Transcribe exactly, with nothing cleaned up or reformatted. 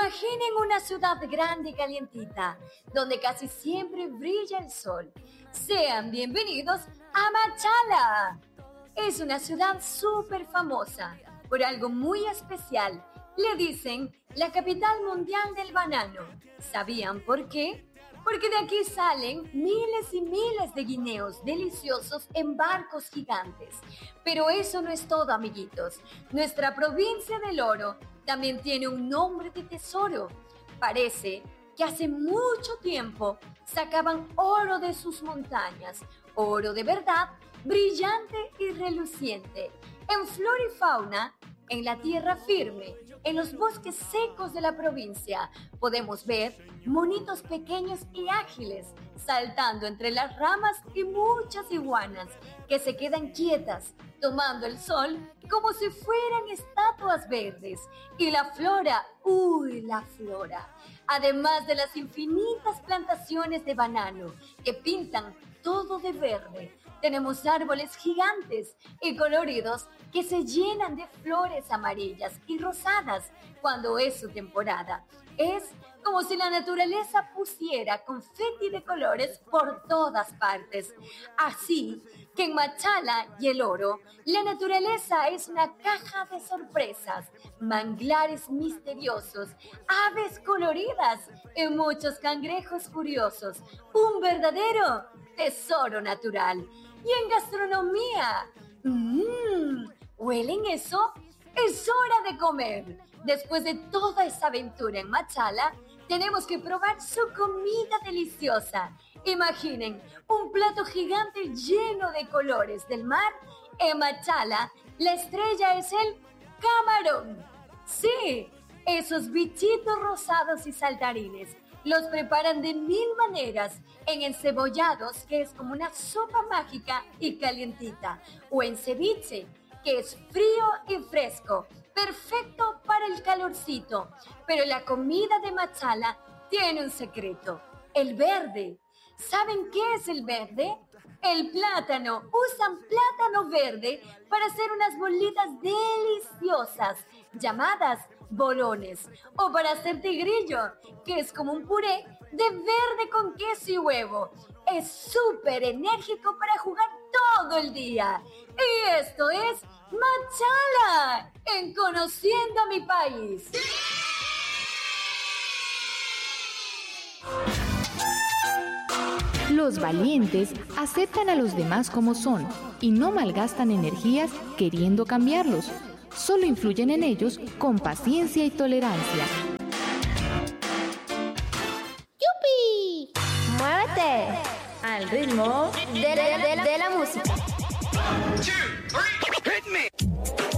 Imaginen una ciudad grande y calientita, donde casi siempre brilla el sol. Sean bienvenidos a Machala. Es una ciudad súper famosa por algo muy especial. Le dicen la capital mundial del banano. ¿Sabían por qué? Porque de aquí salen miles y miles de guineos deliciosos en barcos gigantes. Pero eso no es todo, amiguitos. Nuestra provincia del Oro también tiene un nombre de tesoro. Parece que hace mucho tiempo sacaban oro de sus montañas, oro de verdad, brillante y reluciente. En flora y fauna, en la tierra firme, en los bosques secos de la provincia, podemos ver monitos pequeños y ágiles saltando entre las ramas y muchas iguanas que se quedan quietas, tomando el sol como si fueran estatuas verdes. Y la flora, uy, la flora, además de las infinitas plantaciones de banano que pintan todo de verde, tenemos árboles gigantes y coloridos que se llenan de flores amarillas y rosadas cuando es su temporada. Es como si la naturaleza pusiera confeti de colores por todas partes. Así que en Machala y el Oro, la naturaleza es una caja de sorpresas, manglares misteriosos, aves coloridas y muchos cangrejos curiosos. Un verdadero tesoro natural. Y en gastronomía, mmm, ¿huelen eso? Es hora de comer. Después de toda esa aventura en Machala, tenemos que probar su comida deliciosa. Imaginen un plato gigante lleno de colores del mar. En Machala, la estrella es el camarón. Sí, esos bichitos rosados y saltarines. Los preparan de mil maneras, en encebollados, que es como una sopa mágica y calientita, o en ceviche, que es frío y fresco, perfecto para el calorcito. Pero la comida de Machala tiene un secreto: el verde. ¿Saben qué es el verde? El plátano. Usan plátano verde para hacer unas bolitas deliciosas llamadas bolones, o para hacer tigrillo, que es como un puré de verde con queso y huevo. Es súper enérgico para jugar todo el día. Y esto es Machala, en Conociendo a mi País. Los valientes aceptan a los demás como son y no malgastan energías queriendo cambiarlos. Solo influyen en ellos con paciencia y tolerancia. ¡Yupi! ¡Muévete! Al ritmo de, de, de, de la música. One, two, three.